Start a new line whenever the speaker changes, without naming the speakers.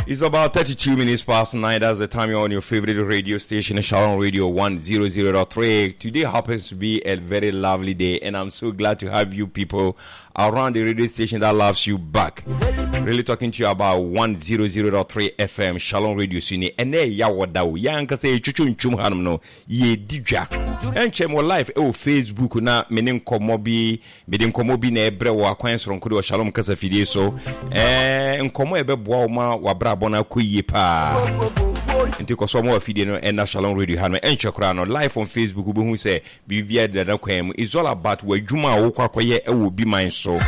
It's about 32 minutes past 9. That's the time you're on your favorite radio station, Shalom Radio 100.3. Today happens to be a very lovely day, and I'm so glad to have you people around the radio station that loves you back. Really talking to you about 100.3 FM, Shalom Radio Suni. And there, Yawadao, Yanka say, Chuchun Chumhanum no, ye dija. And Chemo Life, Facebook, na, menin komobi, ne brewa, coins from Kudo Shalom Kasafide so, and Komo ebe boama, wabra bona kuyipa. Into Kosomo Fidino and Shalom Radio Hanme and Chakrano live on Facebook who say Bibia Dadakwem is all about where Juma Okwaye will be mine so.